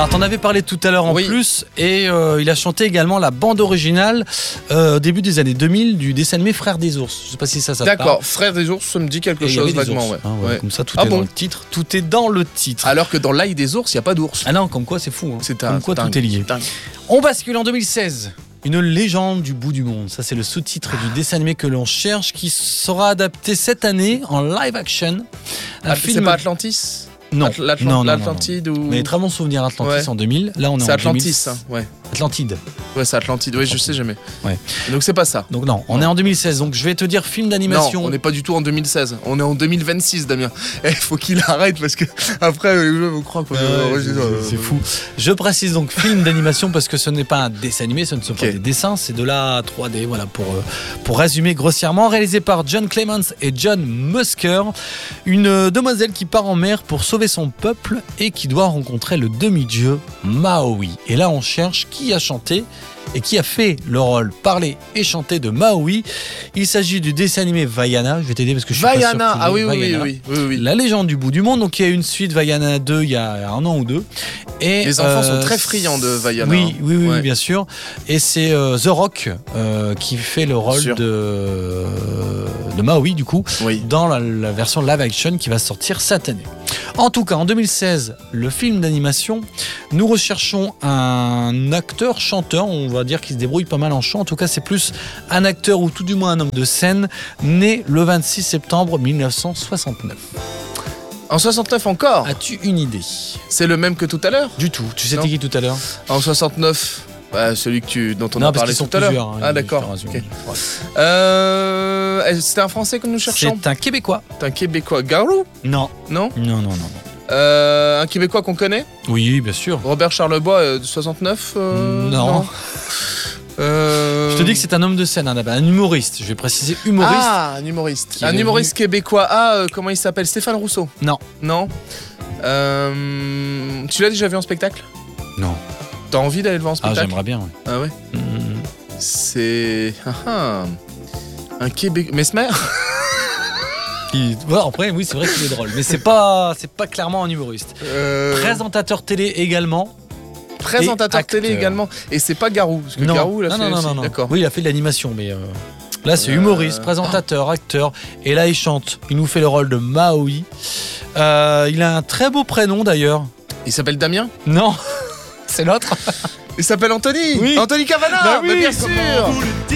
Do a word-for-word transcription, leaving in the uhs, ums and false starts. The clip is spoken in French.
Alors t'en avais parlé tout à l'heure en Oui. plus, et euh, il a chanté également la bande originale euh, au début des années deux mille du dessin animé Frères des ours. Je sais pas si ça, ça te parle. D'accord, Frères des ours, ça me dit quelque Et il y chose avait des vaguement. ours, Ouais. hein, ouais, Ouais. Comme ça, tout Ah est bon dans le titre. Tout est dans le titre. Alors que dans l'ail des ours, il n'y a pas d'ours. Ah non, comme quoi c'est fou. Hein. C'est un- Comme quoi dingue, tout est lié. dingue. On bascule en deux mille seize. Une légende du bout du monde. Ça, c'est le sous-titre du dessin animé que l'on cherche, qui sera adapté cette année en live action. Un Ah, c'est pas Atlantis Non. Atl- l'Atlan- Non, non, non, L'Atlantide ou. Mais très bon souvenir Atlantis Ouais. en deux mille. Là, on est, C'est en Atlantis, deux mille. hein, ouais. Atlantide. Ouais, c'est Atlantide, oui, je sais jamais. Ouais. Donc c'est pas ça. Donc non, on Non. est en deux mille seize. Donc je vais te dire film Non, d'animation. on n'est pas du tout en deux mille seize. On est en deux mille vingt-six, Damien. Il faut qu'il arrête parce que après, les gens vont croire qu'on Ouais, est- ouais, c'est- c'est fou. Je précise donc film d'animation parce que ce n'est pas un dessin animé, ce ne sont pas Ok. des dessins, c'est de la trois D. Voilà pour euh, pour résumer grossièrement, réalisé par John Clements et John Musker, une euh, demoiselle qui part en mer pour sauver son peuple et qui doit rencontrer le demi-dieu Maui. Et là, on cherche qui a chanté et qui a fait le rôle parlé et chanté de Maui. Il s'agit du dessin animé Vaiana. Je vais t'aider parce que je suis pas sûr Vaiana, que tu ah l'aies. oui, oui, oui, Vaiana. oui, oui, oui. La légende du bout du monde. Donc il y a eu une suite Vaiana deux il y a un an ou deux. Et Les enfants euh, sont très friands de Vaiana. Oui, hein. oui, oui, Ouais. bien sûr. Et c'est euh, The Rock euh, qui fait le rôle Sûr. de, de Maui, du coup, Oui. dans la, la version live action qui va sortir cette année. En tout cas, en deux mille seize, le film d'animation, nous recherchons un acteur, chanteur, on va dire qu'il se débrouille pas mal en chant. En tout cas, c'est plus un acteur ou tout du moins un homme de scène, né le vingt-six septembre mille neuf cent soixante-neuf. En soixante-neuf encore. As-tu une idée? C'est le même que tout à l'heure. Du tout. Tu sais Non. t'es qui tout à l'heure? En soixante-neuf. Bah, celui que tu, dont on Non, a parce parlé qu'ils sont tout à l'heure. plusieurs. hein, Ah il d'accord. faut résumer. Ok. Ouais. Euh, C'était un Français que nous cherchons. C'est un Québécois. C'est un Québécois. Garou. Non. Non. Non, non, non. non. Euh, un Québécois qu'on connaît. Oui, bien sûr. Robert Charlebois euh, de soixante-neuf. euh, Non. Euh, Je te dis que c'est un homme de scène, hein, un humoriste. Je vais préciser humoriste. Ah, un humoriste. Qui Un est humoriste québécois. Ah, euh, comment il s'appelle? Stéphane Rousseau. Non. Non. Euh, tu l'as déjà vu en spectacle? Non. T'as envie d'aller le voir en Ah, spectacle? j'aimerais bien, ouais. Ah ouais. Mm. C'est ah, ah. un Québécois. Mesmer. Il- ouais, après, oui, c'est vrai qu'il est drôle, mais c'est pas, c'est pas clairement un humoriste. Euh, Présentateur télé également. présentateur et acteur. télé également. Et c'est pas Garou, parce que non. Garou, il a non, fait non, non, aussi. non, non. D'accord. Oui, il a fait de l'animation, mais euh, là, c'est Euh, humoriste, présentateur, acteur. Et là, il chante. Il nous fait le rôle de Maui. Euh, il a un très beau prénom d'ailleurs. Il s'appelle Damien. Non, c'est l'autre. Il s'appelle Anthony. Oui. Anthony Cavana. Bah oui, mais bien comment sûr.